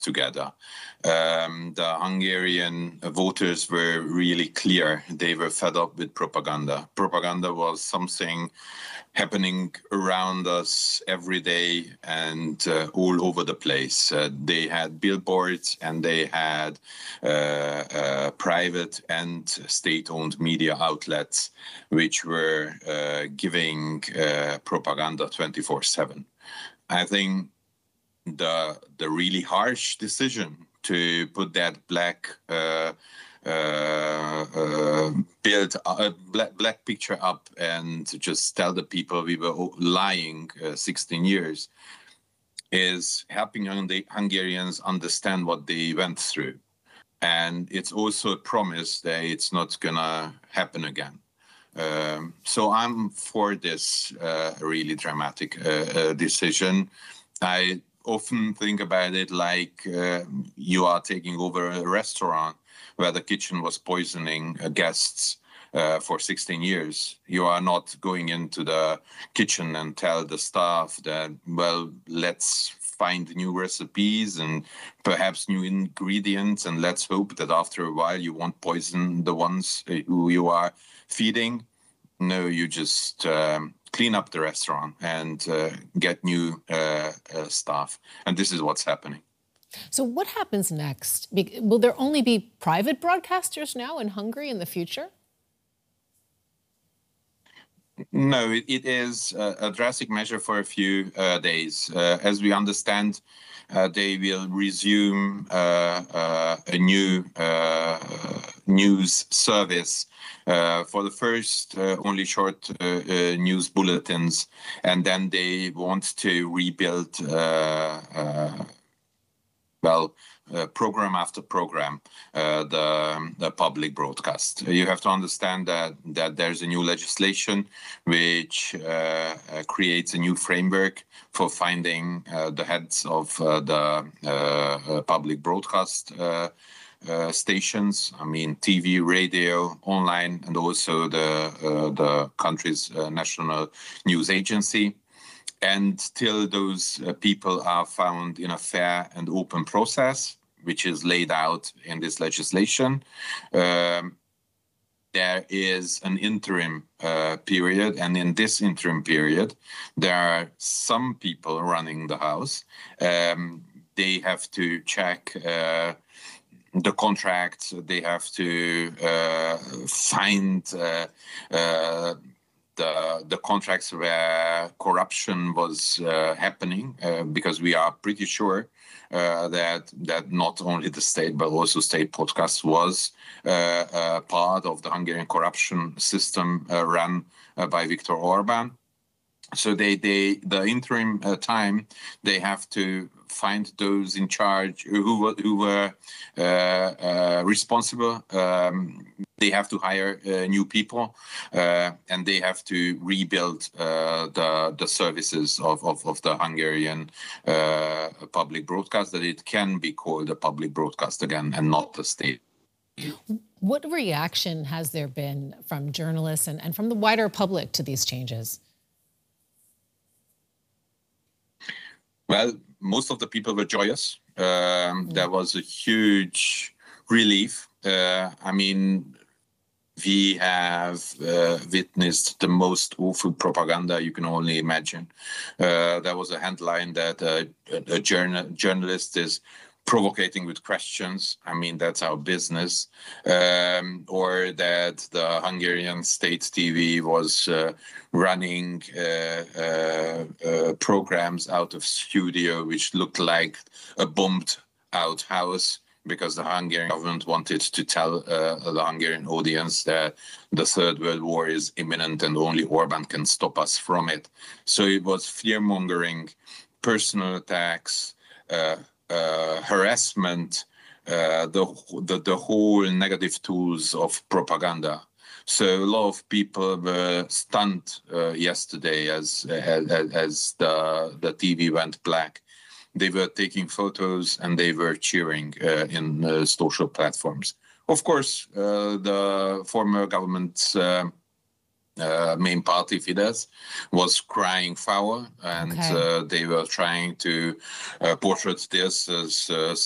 together. The Hungarian voters were really clear. They were fed up with propaganda. Propaganda was something happening around us every day and all over the place. They had billboards and they had private and state-owned media outlets which were giving propaganda 24/7. I think the really harsh decision to put that black picture up and just tell the people we were lying 16 years is helping Hungarians understand what they went through. And it's also a promise that it's not gonna happen again. So I'm for this really dramatic decision. I often think about it like you are taking over a restaurant where the kitchen was poisoning guests for 16 years. You are not going into the kitchen and tell the staff that, well, let's find new recipes and perhaps new ingredients, and let's hope that after a while you won't poison the ones who you are feeding. No, you just clean up the restaurant and get new staff. And this is what's happening. So what happens next? Will there only be private broadcasters now in Hungary in the future? No, it is a drastic measure for a few days. As we understand, they will resume a new news service. For the first, only short news bulletins, and then they want to rebuild, program after program, the public broadcast. You have to understand that there's a new legislation which creates a new framework for finding the heads of the public broadcast stations. I mean, TV, radio, online, and also the country's national news agency. And till those people are found in a fair and open process, which is laid out in this legislation, there is an interim period. And in this interim period, there are some people running the house. They have to check the contracts. They have to find the contracts where corruption was happening, because we are pretty sure that not only the state but also state podcast was part of the Hungarian corruption system run by Viktor Orbán. So the interim time, they have to find those in charge who were responsible. They have to hire new people, and they have to rebuild the services of the Hungarian public broadcast, that it can be called a public broadcast again and not the state. What reaction has there been from journalists and from the wider public to these changes? Well, most of the people were joyous. There was a huge relief. I mean, we have witnessed the most awful propaganda you can only imagine. There was a headline that a journalist is provocating with questions. I mean, that's our business. Or that the Hungarian state TV was running programs out of studio which looked like a bombed out house, because the Hungarian government wanted to tell the Hungarian audience that the Third World War is imminent and only Orbán can stop us from it. So it was fear-mongering, personal attacks, harassment, the whole negative tools of propaganda. So a lot of people were stunned yesterday as the TV went black. They were taking photos and they were cheering in social platforms. Of course, the former government's main party, Fidesz, was crying foul, and they were trying to portray this as